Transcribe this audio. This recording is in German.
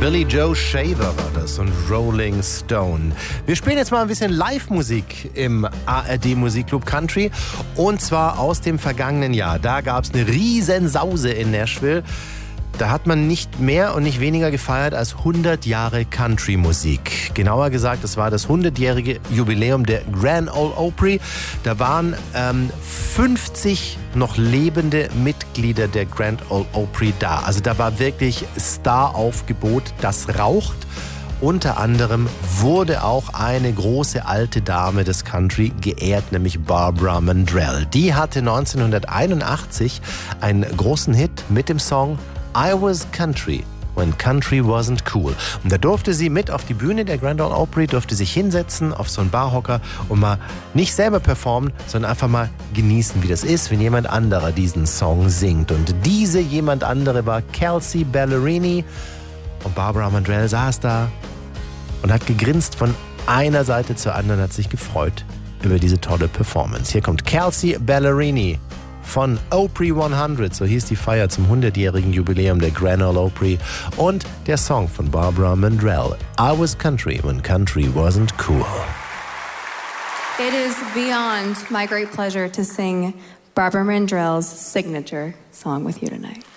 Billy Joe Shaver war das und Rolling Stone. Wir spielen jetzt mal ein bisschen Live-Musik im ARD Musikclub Country und zwar aus dem vergangenen Jahr. Da gab es eine riesen Sause in Nashville. Da hat man nicht mehr und nicht weniger gefeiert als 100 Jahre Country-Musik. Genauer gesagt, es war das 100-jährige Jubiläum der Grand Ole Opry. Da waren 50 noch lebende Mitglieder der Grand Ole Opry da. Also da war wirklich Star-Aufgebot, das raucht. Unter anderem wurde auch eine große alte Dame des Country geehrt, nämlich Barbara Mandrell. Die hatte 1981 einen großen Hit mit dem Song I Was Country, when Country wasn't cool. Und da durfte sie mit auf die Bühne der Grand Ole Opry, durfte sich hinsetzen auf so einen Barhocker und mal nicht selber performen, sondern einfach mal genießen, wie das ist, wenn jemand anderer diesen Song singt. Und diese jemand andere war Kelsea Ballerini. Und Barbara Mandrell saß da und hat gegrinst von einer Seite zur anderen, hat sich gefreut über diese tolle Performance. Hier kommt Kelsea Ballerini von Opry 100, so hieß die Feier zum 100-jährigen Jubiläum der Grand Ole Opry, und der Song von Barbara Mandrell, I Was Country when Country Wasn't Cool. It is beyond my great pleasure to sing Barbara Mandrell's signature song with you tonight.